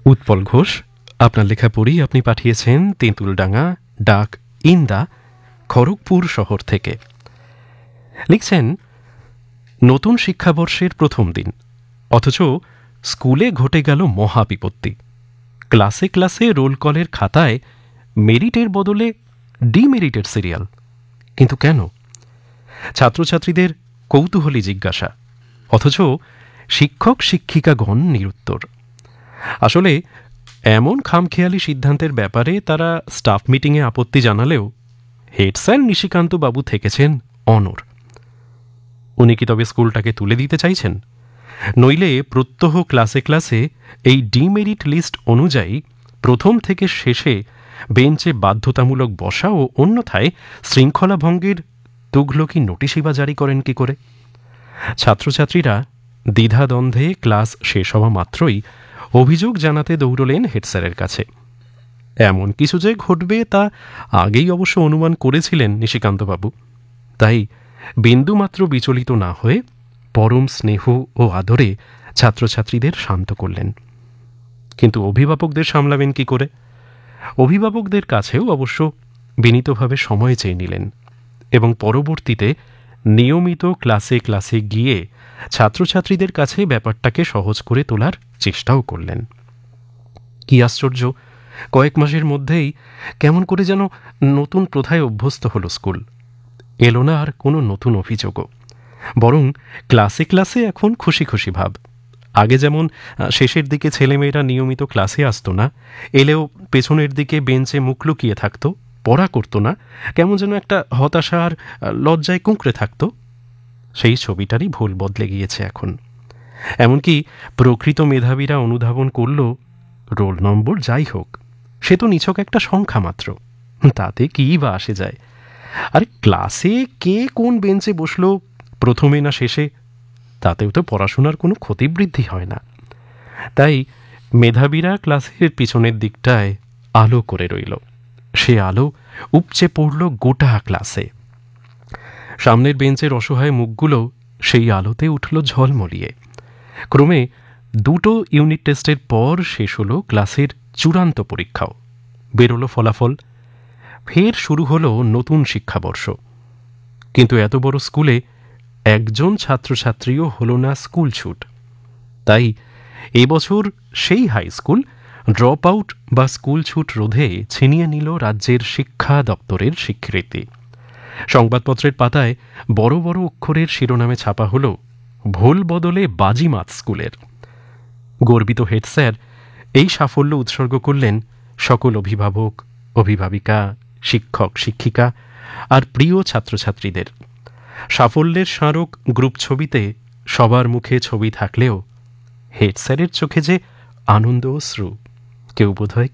উৎপল ঘোষ, আপনার লেখা পড়েই আপনি পাঠিয়েছেন তেঁতুলডাঙ্গা ডাক ইন্দা, খড়গপুর শহর থেকে। লিখছেন, নতুন শিক্ষাবর্ষের প্রথম দিন, অথচ স্কুলে ঘটে গেল মহা বিপত্তি। ক্লাসে ক্লাসে রোল কলের খাতায় মেরিটের বদলে ডিমেরিটের সিরিয়াল। কিন্তু কেন? ছাত্রছাত্রীদের কৌতূহলী জিজ্ঞাসা, অথচ শিক্ষক শিক্ষিকাগণ নিরুত্তর। আসলে এমন খামখেয়ালি সিদ্ধান্তের ব্যাপারে তারা স্টাফ মিটিংয়ে আপত্তি জানালেও হেড স্যার নিশিকান্ত বাবু থেকেছেন অনড়। উনি কি তবে স্কুলটাকে তুলে দিতে চাইছেন? নইলে প্রত্যহ ক্লাসে ক্লাসে এই ডিমেরিট লিস্ট অনুযায়ী প্রথম থেকে শেষে বেঞ্চে বাধ্যতামূলক বসা ও অন্যথায় শৃঙ্খলা ভঙ্গের তুঘলকি নোটিশই বা জারি করেন কি করে? ছাত্রছাত্রীরা দ্বিধাদ্বন্দ্বে ক্লাস শেষ হওয়া মাত্রই অভিযোগ জানাতে দৌড়লেন হেড স্যারের কাছে। এমন কিছু যে ঘটবে তা আগেই অবশ্য অনুমান করেছিলেন নিশিকান্তবাবু। তাই বিন্দুমাত্র বিচলিত না হয়ে পরম স্নেহ ও আদরে ছাত্রছাত্রীদের শান্ত করলেন। কিন্তু অভিভাবকদের সামলাবেন কি করে? অভিভাবকদের কাছেও অবশ্য বিনীতভাবে সময় চেয়ে নিলেন এবং পরবর্তীতে নিয়মিত ক্লাসে ক্লাসে গিয়ে ছাত্রছাত্রীদের কাছে ব্যাপারটাকে সহজ করে তোলার চেষ্টাও করলেন। কি আশ্চর্য, কয়েক মাসের মধ্যেই কেমন করে যেন নতুন প্রথায় অভ্যস্ত হল স্কুল। এলো না আর কোনো নতুন অভিযোগও, বরং ক্লাসে ক্লাসে এখন খুশি খুশি ভাব। আগে যেমন শেষের দিকে ছেলেমেয়েরা নিয়মিত ক্লাসে আসতো না, এলেও পেছনের দিকে বেঞ্চে মুখ লুকিয়ে থাকতো, পড়া করতো না, কেমন যেন একটা হতাশা আর লজ্জায় কুঁকড়ে থাকতো, সেই ছবিটারই ভুল বদলে গিয়েছে এখন। এমনকি প্রকৃত মেধাবীরা অনুধাবন করল, রোল নম্বর যাই হোক, সে তো নিছক একটা সংখ্যা মাত্র, তাতে কী বা আসে যায়। আরে ক্লাসে কে কোন বেঞ্চে বসলো, প্রথমে না শেষে, তাতেও তো পড়াশোনার কোনো ক্ষতিবৃদ্ধি হয় না। তাই মেধাবীরা ক্লাসের পিছনের দিকটায় আলো করে রইল। সে আলো উপচে পড়ল গোটা ক্লাসে। সামনের বেঞ্চের অসহায় মুখগুলো সেই আলোতে উঠল ঝলমলিয়ে। ক্রমে 2টো ইউনিট টেস্টের পর শেষ হলো ক্লাসের চূড়ান্ত পরীক্ষাও। বেরোলো ফলাফল। ফের শুরু হলো নতুন শিক্ষাবর্ষ। কিন্তু এত বড় স্কুলে একজন ছাত্রছাত্রীও হলো না স্কুল ছুট। তাই এবছর সেই হাই স্কুল ড্রপ আউট বা স্কুল ছুট রোধে ছিনিয়ে নিল রাজ্যের শিক্ষা দপ্তরের স্বীকৃতি। সংবাদপত্রের পাতায় বড় বড় অক্ষরের শিরোনামে ছাপা হল, ভুল বদলে বাজিমাত স্কুলের। গর্বিত হেড স্যার এই সাফল্য উৎসর্গ করলেন সকল অভিভাবক, অভিভাবিকা, শিক্ষক শিক্ষিকা আর প্রিয় ছাত্রছাত্রীদের। সাফল্যের স্মারক গ্রুপ ছবিতে সবার মুখে ছবি থাকলেও হেড স্যারের চোখে যে আনন্দ অশ্রু কেউ বোধহয়